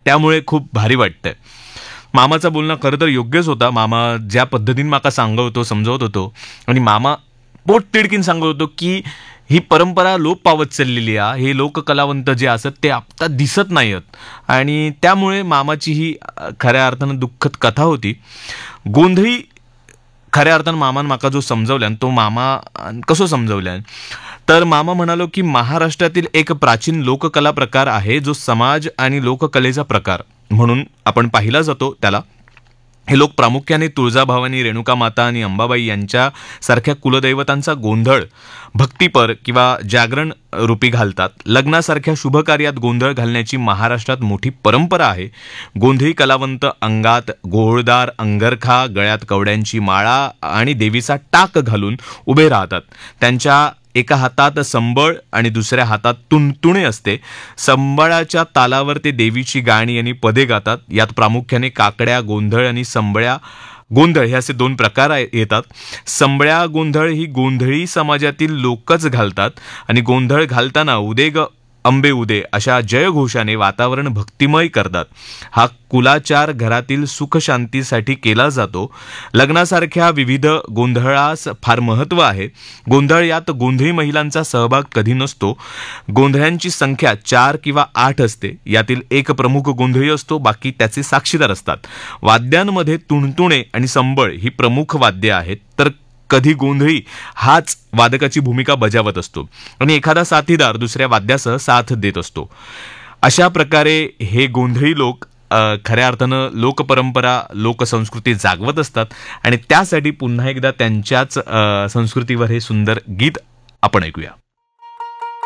त्यामुळे खूप भारी वाटतंय. मामाचं बोलणं खरं तर योग्यच होता. मामा ज्या पद्धतीने माका समजावत होतो आणि मामा पोट तिडकीन सांगत होतो की ही परंपरा लोप पावत चाललेली आहे. हे लोककलावंत जे असत ते आता दिसत नाहीत आणि त्यामुळे मामाची ही खऱ्या अर्थानं दुःखद कथा होती. गोंधळी खऱ्या अर्थानं मामान माका जो समजवल्यान तो मामा कसो समजवल्यान तर मामा म्हणालो की महाराष्ट्रातील एक प्राचीन लोककला प्रकार आहे जो समाज आणि लोककलेचा प्रकार म्हणून आपण पाहिला जातो त्याला. हे लोक प्रामुख्याने तुळजाभवानी, रेणुका माता आणि अंबाबाई यांच्या सारख्या कुलदैवतांचा गोंधळ भक्तिपर किंवा जागरण रूपी घालतात. लग्नासारख्या शुभ कार्यात गोंधळ घालण्याची महाराष्ट्रात मोठी परंपरा आहे. गोंधळी कलावंत अंगात गोळदार अंगरखा, गळ्यात कवड्यांची माळा आणि देवीचा टाक घालून उभे राहतात. त्यांच्या एका हातात संबळ आणि दुसऱ्या हातात तुणतुणे असते. संबळाच्या तालावर ते देवीची गाणी आणि पदे गातात. यात प्रामुख्याने काकड्या गोंधळ आणि संबळ्या गोंधळ हे असे दोन प्रकार येतात. संबळ्या गोंधळ ही गोंधळी समाजातील लोकच घालतात आणि गोंधळ घालताना उदे ग अंबे उदे अशा जयघोषाने वातावरण भक्तिमय करतात. हा कुलाचार घरातील सुख शांतीसाठी केला जातो. लग्नासारख्या विविध गोंधळास फार महत्त्व आहे. गोंधळ यात गोंधळी महिलांचा सहभाग कधी नसतो. गोंधळ्यांची संख्या 4 किंवा 8 असते. यातील एक प्रमुख गोंधळी असतो, बाकी त्याचे साक्षीदार असतात. वाद्यांमध्ये तुणतुणे आणि संबळ ही प्रमुख वाद्ये आहेत, तर कधी गोंधळी हाच वादकाची भूमिका बजावत असतो आणि एखादा साथीदार दुसऱ्या वाद्यासह साथ देत असतो. अशा प्रकारे हे गोंधळी लोक खऱ्या अर्थानं लोकपरंपरा लोकसंस्कृती जागवत असतात आणि त्यासाठी पुन्हा एकदा त्यांच्याच संस्कृतीवर हे सुंदर गीत आपण ऐकूया.